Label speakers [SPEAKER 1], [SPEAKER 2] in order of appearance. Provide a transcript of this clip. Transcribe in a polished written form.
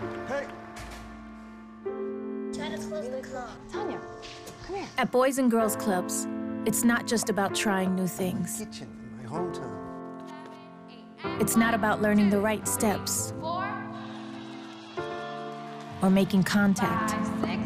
[SPEAKER 1] Hey!
[SPEAKER 2] Try to close the club.
[SPEAKER 3] Tanya, come here.
[SPEAKER 4] At Boys and Girls Clubs, it's not just about trying new things.
[SPEAKER 1] Kitchen in my hometown.
[SPEAKER 4] It's not about learning the right steps or making contact.
[SPEAKER 3] 5, 6.